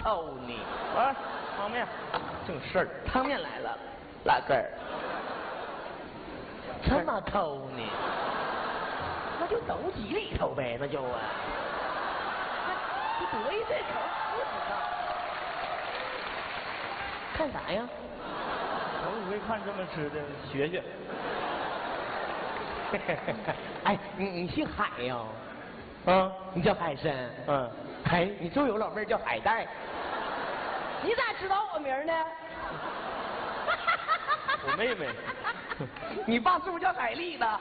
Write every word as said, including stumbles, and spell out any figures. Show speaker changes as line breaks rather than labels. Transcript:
偷你！
啊，汤面，
正事儿，汤面来了，老根儿，这么抠呢？那就都挤里头呗，那就啊，你得意这口不知道，看啥呀？
头一回看这么吃的，学学。
哎，你你姓海呀？
啊，
你叫海参？
嗯，
哎，你周有老妹儿叫海带，你咋知道我名呢？
我妹妹。
你爸是不是叫海丽呢？